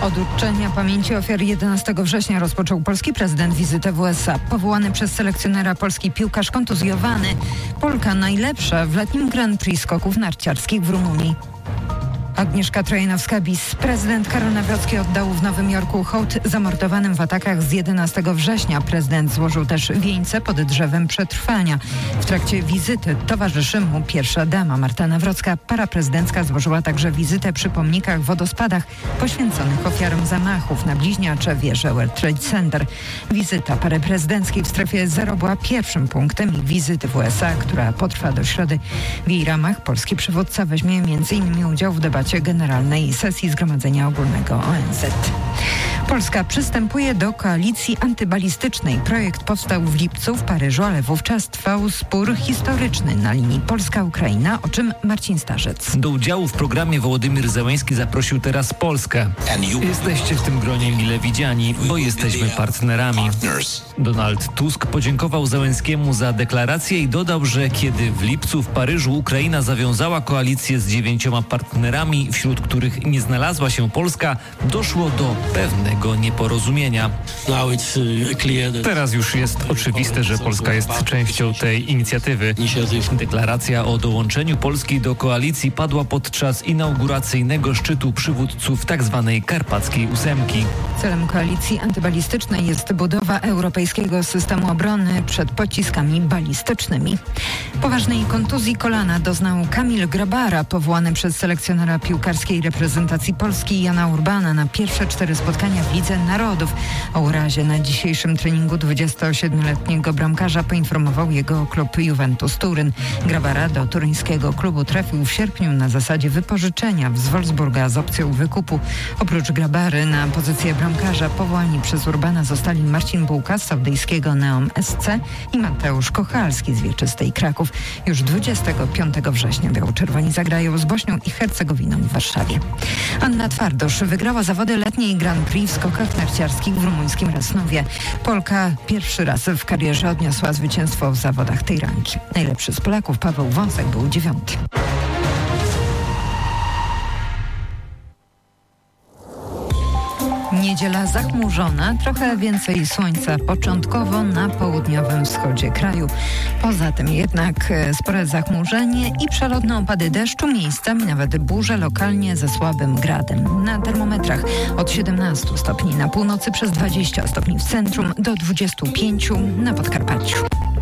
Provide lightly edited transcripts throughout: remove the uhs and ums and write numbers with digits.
Od uczczenia pamięci ofiar 11 września rozpoczął polski prezydent wizytę w USA. Powołany przez selekcjonera polski piłkarz kontuzjowany. Polka najlepsza w letnim Grand Prix skoków narciarskich w Rumunii. Agnieszka Trojanowska-Bis. Prezydent Karol Nawrocki oddał w Nowym Jorku hołd zamordowanym w atakach z 11 września. Prezydent złożył też wieńce pod drzewem przetrwania. W trakcie wizyty towarzyszy mu pierwsza dama Marta Nawrocka. Para prezydencka złożyła także wizytę przy pomnikach w wodospadach poświęconych ofiarom zamachów na bliźniacze wieże World Trade Center. Wizyta pary prezydenckiej w strefie zero była pierwszym punktem ich wizyty w USA, która potrwa do środy. W jej ramach polski przywódca weźmie m.in. udział w debacie generalnej sesji Zgromadzenia Ogólnego ONZ. Polska przystępuje do koalicji antybalistycznej. Projekt powstał w lipcu w Paryżu, ale wówczas trwał spór historyczny na linii Polska-Ukraina, o czym Marcin Starzec. Do udziału w programie Wołodymyr Zełenski zaprosił teraz Polskę. Jesteście w tym gronie mile widziani, bo jesteśmy partnerami. Donald Tusk podziękował Zełenskiemu za deklarację i dodał, że kiedy w lipcu w Paryżu Ukraina zawiązała koalicję z 9 partnerami, wśród których nie znalazła się Polska, doszło do pewnego nieporozumienia. Teraz już jest oczywiste, że Polska jest częścią tej inicjatywy. Deklaracja o dołączeniu Polski do koalicji padła podczas inauguracyjnego szczytu przywódców tzw. Karpackiej Ósemki. Celem koalicji antybalistycznej jest budowa europejskiego systemu obrony przed pociskami balistycznymi. Poważnej kontuzji kolana doznał Kamil Grabara, powołany przez selekcjonera piłkarskiej reprezentacji Polski Jana Urbana na pierwsze 4 spotkania w Lidze Narodów. O urazie na dzisiejszym treningu 27-letniego bramkarza poinformował jego klub Juventus Turyn. Grabara do turyńskiego klubu trafił w sierpniu na zasadzie wypożyczenia z Wolfsburga z opcją wykupu. Oprócz Grabary na pozycję bramkarza powołani przez Urbana zostali Marcin Bułka z saudyjskiego Neom SC i Mateusz Kochalski z Wieczystej Kraków. Już 25 września biało-czerwoni zagrają z Bośnią i Hercegowiną w Warszawie. Anna Twardosz wygrała zawody letniej Grand Prix w skokach narciarskich w rumuńskim Rasnowie. Polka pierwszy raz w karierze odniosła zwycięstwo w zawodach tej rangi. Najlepszy z Polaków Paweł Wąsek był 9. Niedziela zachmurzona, trochę więcej słońca początkowo na południowym wschodzie kraju. Poza tym jednak spore zachmurzenie i przelotne opady deszczu, miejscami nawet burze lokalnie ze słabym gradem. Na termometrach od 17 stopni na północy przez 20 stopni w centrum do 25 na Podkarpaciu.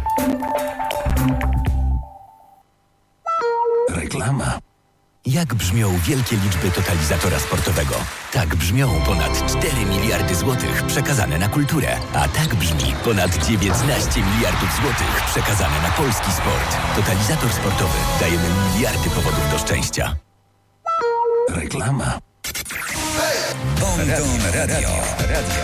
Reklama. Jak brzmią wielkie liczby totalizatora sportowego? Tak brzmią ponad 4 miliardy złotych przekazane na kulturę. A tak brzmi ponad 19 miliardów złotych przekazane na polski sport. Totalizator sportowy. Dajemy miliardy powodów do szczęścia. Reklama. Bonton Radio.